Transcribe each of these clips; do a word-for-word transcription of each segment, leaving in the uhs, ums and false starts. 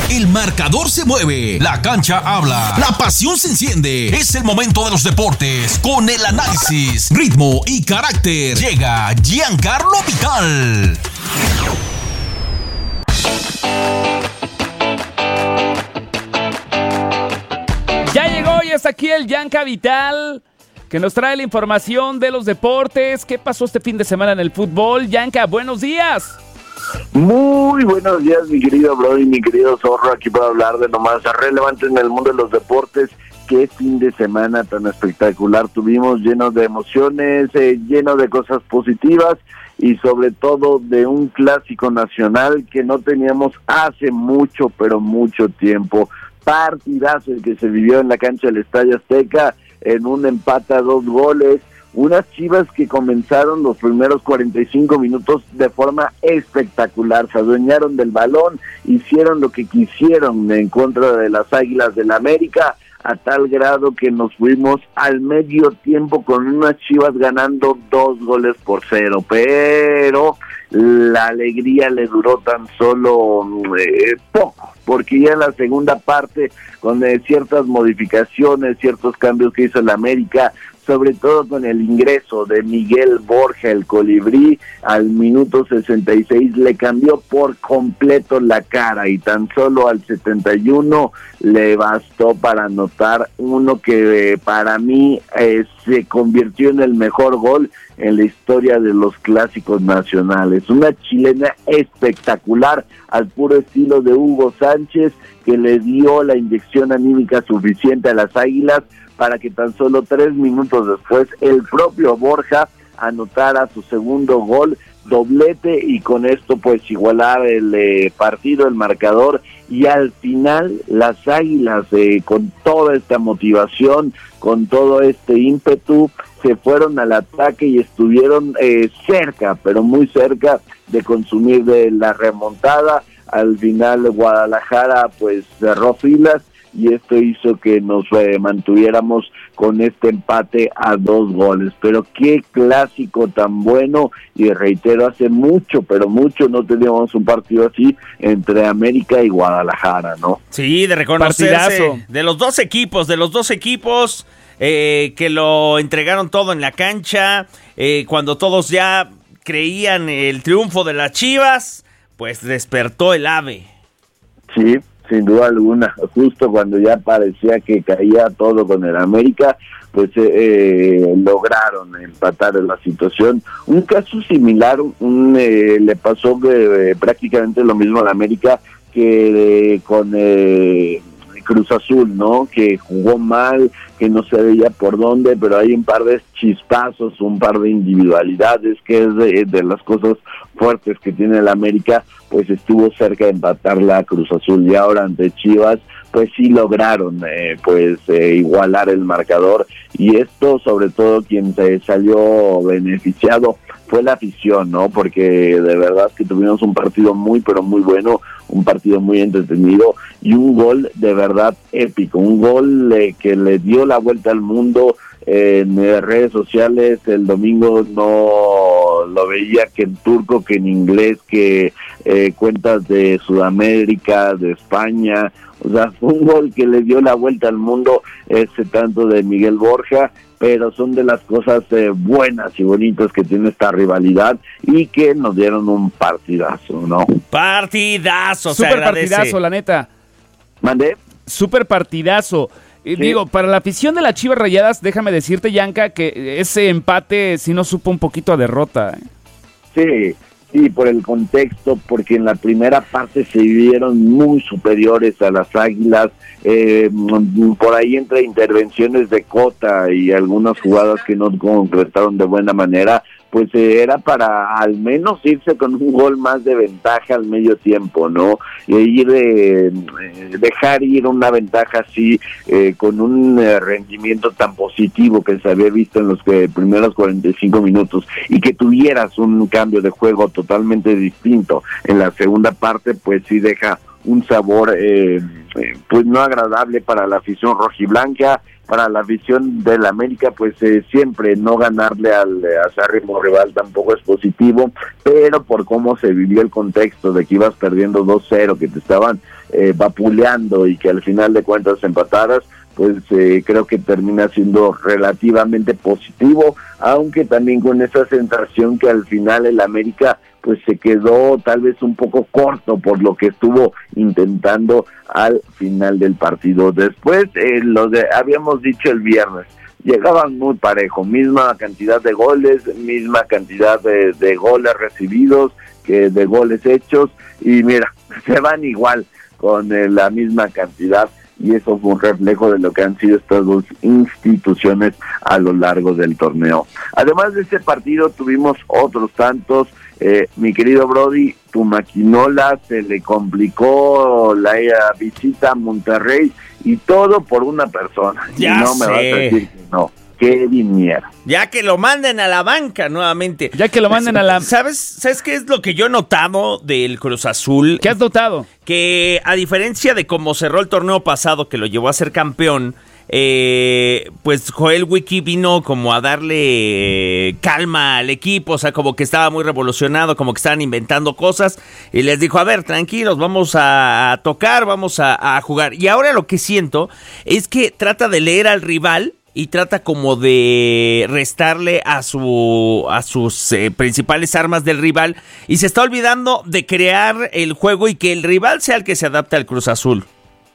El marcador se mueve, la cancha habla, la pasión se enciende. Es el momento de los deportes con el análisis, ritmo y carácter. Llega Giancarlo Vital. Ya llegó y está aquí el Gianca Vital, que nos trae la información de los deportes. ¿Qué pasó este fin de semana en el fútbol? Gianca, buenos días. Muy buenos días, mi querido Brody, mi querido Zorro, aquí para hablar de lo más relevante en el mundo de los deportes. Qué fin de semana tan espectacular tuvimos, lleno de emociones, eh, lleno de cosas positivas y sobre todo de un clásico nacional que no teníamos hace mucho, pero mucho tiempo. Partidazo el que se vivió en la cancha del Estadio Azteca, en un empate a dos goles. Unas Chivas que comenzaron los primeros cuarenta y cinco minutos de forma espectacular, se adueñaron del balón, hicieron lo que quisieron en contra de las Águilas del América, a tal grado que nos fuimos al medio tiempo con unas Chivas ganando dos goles por cero, pero la alegría le duró tan solo eh, poco, porque ya en la segunda parte, con eh, ciertas modificaciones, ciertos cambios que hizo el América, sobre todo con el ingreso de Miguel Borja, el colibrí, al minuto sesenta y seis le cambió por completo la cara y tan solo al setenta y uno le bastó para anotar uno que eh, para mí eh, se convirtió en el mejor gol en la historia de los clásicos nacionales. Una chilena espectacular al puro estilo de Hugo Sánchez, que le dio la inyección anímica suficiente a las Águilas para que tan solo tres minutos después el propio Borja anotara su segundo gol, doblete, y con esto pues igualar el eh, partido, el marcador, y al final las Águilas eh, con toda esta motivación, con todo este ímpetu, se fueron al ataque y estuvieron eh, cerca, pero muy cerca de consumir de la remontada. Al final Guadalajara pues cerró filas y esto hizo que nos eh, mantuviéramos con este empate a dos goles. Pero qué clásico tan bueno, y reitero, hace mucho, pero mucho no teníamos un partido así entre América y Guadalajara, ¿no? Sí, de reconocerse, Partidazo. de los dos equipos, de los dos equipos eh, que lo entregaron todo en la cancha, eh, cuando todos ya creían el triunfo de las Chivas, pues despertó el ave. Sí, sin duda alguna, justo cuando ya parecía que caía todo con el América, pues eh, eh, lograron empatar en la situación. Un caso similar un, eh, le pasó eh, prácticamente lo mismo al América que eh, con eh, Cruz Azul, ¿no? Que jugó mal, que no se veía por dónde, pero hay un par de chispazos, un par de individualidades, que es de, de las cosas fuertes que tiene el América, pues estuvo cerca de empatar la Cruz Azul, y ahora ante Chivas, pues sí lograron eh, pues eh, igualar el marcador, y esto sobre todo quien se salió beneficiado fue la afición, ¿no? Porque de verdad que tuvimos un partido muy pero muy bueno, un partido muy entretenido y un gol de verdad épico, un gol eh, que le dio la vuelta al mundo. En eh, redes sociales el domingo no lo veía que en turco, que en inglés, que eh, cuentas de Sudamérica, de España. O sea, fue un gol que le dio la vuelta al mundo, ese tanto de Miguel Borja, pero son de las cosas eh, buenas y bonitas que tiene esta rivalidad y que nos dieron un partidazo, ¿no? Partidazo, se Súper agradece. partidazo, la neta. ¿Mandé? Súper partidazo. Sí. Digo, para la afición de las Chivas Rayadas, déjame decirte, Gianca, que ese empate sí nos supo un poquito a derrota. ¿eh? Sí, sí, por el contexto, porque en la primera parte se vieron muy superiores a las Águilas, eh, por ahí entre intervenciones de Cota y algunas jugadas que no concretaron de buena manera, pues eh, era para al menos irse con un gol más de ventaja al medio tiempo, ¿no? E ir eh, dejar ir una ventaja así, eh, con un eh, rendimiento tan positivo que se había visto en los que, primeros cuarenta y cinco minutos, y que tuvieras un cambio de juego totalmente distinto en la segunda parte, pues sí deja un sabor eh, eh, pues no agradable para la afición rojiblanca, para la afición del América, pues eh, siempre no ganarle al acérrimo rival tampoco es positivo, pero por cómo se vivió el contexto de que ibas perdiendo dos cero, que te estaban eh, vapuleando y que al final de cuentas empataras, pues eh, creo que termina siendo relativamente positivo, aunque también con esa sensación que al final el América pues se quedó tal vez un poco corto por lo que estuvo intentando al final del partido. Después, eh, lo de habíamos dicho el viernes, llegaban muy parejo, misma cantidad de goles, misma cantidad de, de goles recibidos que de goles hechos, y mira, se van igual con eh, la misma cantidad, y eso fue un reflejo de lo que han sido estas dos instituciones a lo largo del torneo. Además de ese partido tuvimos otros tantos. Eh, mi querido Brody, tu maquinola se le complicó la visita a Monterrey, y todo por una persona. Ya y no me sé. vas a decir que no. Kevin Mier. Ya que lo manden a la banca nuevamente. Ya que lo manden a la... ¿Sabes, ¿Sabes qué es lo que yo he notado del Cruz Azul? ¿Qué has notado? Que a diferencia de cómo cerró el torneo pasado, que lo llevó a ser campeón, eh, pues Joel Wiki vino como a darle calma al equipo, o sea, como que estaba muy revolucionado, como que estaban inventando cosas, y les dijo, a ver, tranquilos, vamos a tocar, vamos a, a jugar. Y ahora lo que siento es que trata de leer al rival y trata como de restarle a su a sus eh, principales armas del rival, y se está olvidando de crear el juego y que el rival sea el que se adapte al Cruz Azul.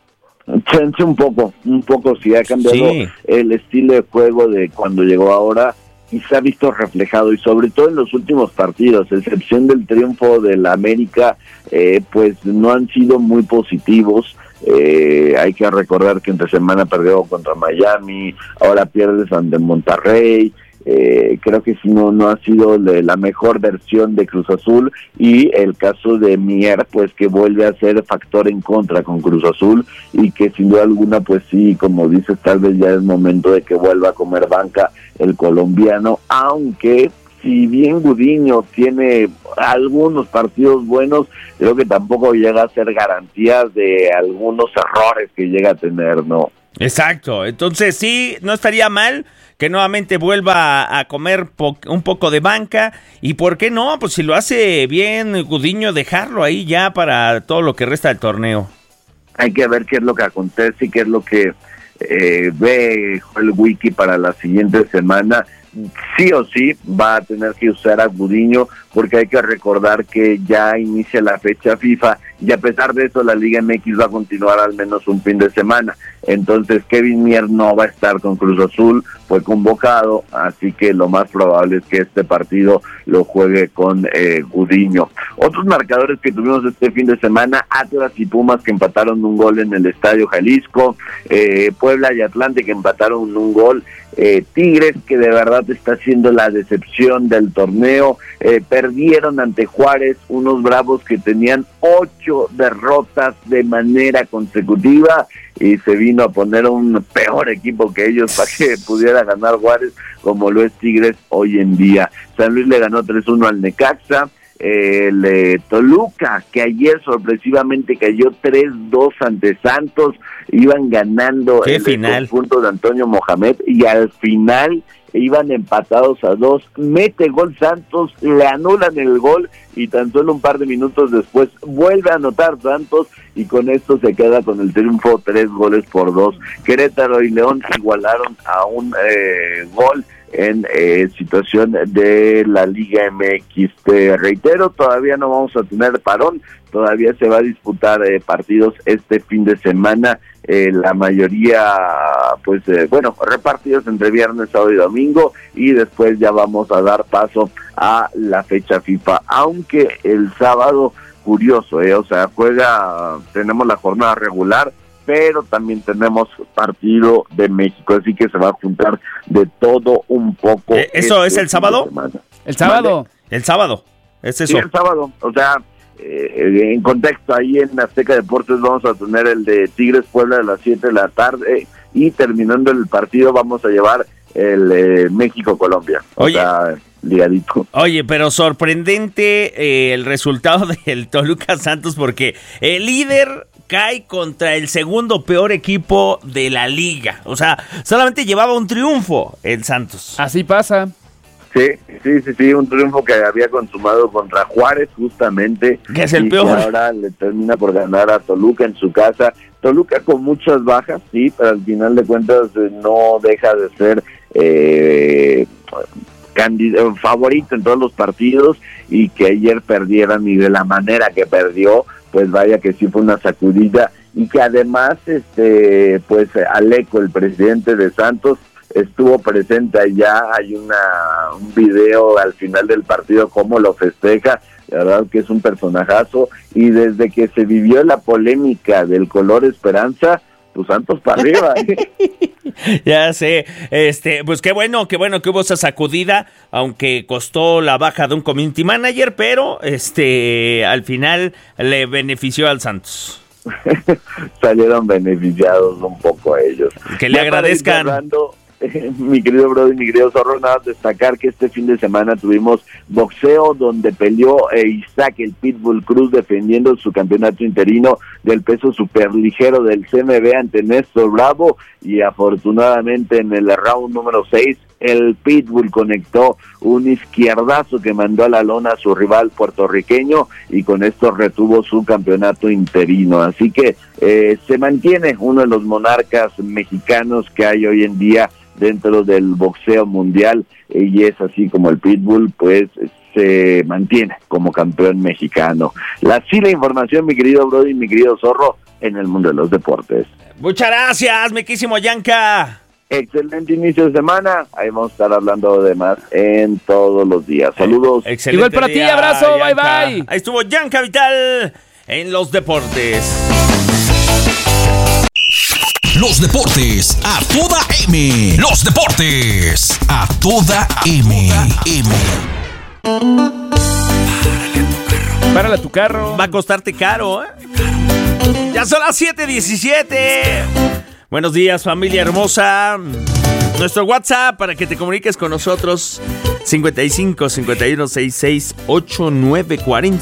Chance un poco, un poco sí ha cambiado Sí. el estilo de juego de cuando llegó ahora, y se ha visto reflejado, y sobre todo en los últimos partidos, a excepción del triunfo del América, eh, pues no han sido muy positivos. Eh, hay que recordar que entre semana perdió contra Miami, ahora pierdes ante Monterrey. Eh, creo que si no, no ha sido de la mejor versión de Cruz Azul, y el caso de Mier, pues que vuelve a ser factor en contra con Cruz Azul, y que sin duda alguna, pues sí, como dices, tal vez ya es momento de que vuelva a comer banca el colombiano, aunque si bien Gudiño tiene algunos partidos buenos, creo que tampoco llega a ser garantía de algunos errores que llega a tener, ¿no? Exacto, entonces sí, no estaría mal que nuevamente vuelva a, a comer po- un poco de banca, y por qué no, pues si lo hace bien Gudiño, dejarlo ahí ya para todo lo que resta del torneo. Hay que ver qué es lo que acontece y qué es lo que eh, ve el Wiki para la siguiente semana. Sí o sí va a tener que usar a Gudiño, porque hay que recordar que ya inicia la fecha FIFA, y a pesar de eso la Liga M X va a continuar al menos un fin de semana. Entonces Kevin Mier no va a estar con Cruz Azul, fue convocado, así que lo más probable es que este partido lo juegue con eh, Gudiño. Otros marcadores que tuvimos este fin de semana: Atlas y Pumas, que empataron un gol en el Estadio Jalisco, eh, Puebla y Atlante, que empataron un gol, eh, Tigres, que de verdad está siendo la decepción del torneo, eh, perdieron ante Juárez, unos Bravos que tenían ocho derrotas de manera consecutiva, y se vino a poner un peor equipo que ellos para que pudiera ganar Juárez, como lo es Tigres hoy en día. San Luis le ganó tres uno al Necaxa. El eh, Toluca, que ayer sorpresivamente cayó tres dos ante Santos, iban ganando ¿Qué el final? conjunto de Antonio Mohamed, y al final iban empatados a dos, mete gol Santos, le anulan el gol, y tan solo un par de minutos después vuelve a anotar Santos, y con esto se queda con el triunfo tres goles por dos. Querétaro y León igualaron a un eh, gol en eh, situación de la Liga M X. Te reitero, todavía no vamos a tener parón, todavía se va a disputar eh, partidos este fin de semana, eh, la mayoría, pues eh, bueno, repartidos entre viernes, sábado y domingo, y después ya vamos a dar paso a la fecha FIFA, aunque el sábado, curioso, eh, o sea, juega, tenemos la jornada regular, pero también tenemos partido de México, así que se va a juntar de todo un poco. Eh, ¿Eso este es el sábado? El sábado. El sábado, es eso. Sí, el sábado, o sea, eh, en contexto, ahí en Azteca Deportes vamos a tener el de Tigres Puebla a las siete de la tarde, y terminando el partido vamos a llevar el eh, México-Colombia, o Oye. sea, ligadito. Oye, pero sorprendente eh, el resultado del Toluca Santos, porque el líder cae contra el segundo peor equipo de la liga. O sea, solamente llevaba un triunfo el Santos. Así pasa. Sí, sí, sí, sí, un triunfo que había consumado contra Juárez justamente. Que es el y peor. Que ahora le termina por ganar a Toluca en su casa. Toluca con muchas bajas, sí, pero al final de cuentas eh, no deja de ser eh, candidato, favorito en todos los partidos, y que ayer perdieran y de la manera que perdió, pues vaya que sí fue una sacudida, y que además, este, pues Aleco, el presidente de Santos, estuvo presente allá. Hay una un video al final del partido cómo lo festeja. La verdad que es un personajazo, y desde que se vivió la polémica del color esperanza, pues Santos para arriba. ¿eh? Ya sé, este, pues qué bueno, qué bueno que hubo esa sacudida, aunque costó la baja de un community manager, pero este, al final le benefició al Santos. Salieron beneficiados un poco a ellos. Que le ya agradezcan. Mi querido Brody, mi querido Zorro, nada, destacar que este fin de semana tuvimos boxeo, donde peleó eh, Isaac el Pitbull Cruz defendiendo su campeonato interino del peso superligero del C M B ante Néstor Bravo, y afortunadamente en el round número seis el Pitbull conectó un izquierdazo que mandó a la lona a su rival puertorriqueño, y con esto retuvo su campeonato interino. Así que eh, se mantiene uno de los monarcas mexicanos que hay hoy en día dentro del boxeo mundial, y es así como el Pitbull pues se mantiene como campeón mexicano. La sí la información, mi querido Brody, mi querido Zorro, en el mundo de los deportes. Muchas gracias, mi quísimo Yanka. Excelente inicio de semana. Ahí vamos a estar hablando de más en todos los días. Saludos. Excelente. Igual para día, ti, abrazo, Yanka. bye bye. Ahí estuvo Yanka Vital en los deportes. Los deportes a toda M. Los deportes a toda M. M. Párale a tu carro. Va a costarte caro, ¿eh? Ya son las siete diecisiete. Buenos días, familia hermosa. Nuestro WhatsApp para que te comuniques con nosotros: cincuenta y cinco, cincuenta y uno, sesenta y seis, ochenta y nueve cuarenta.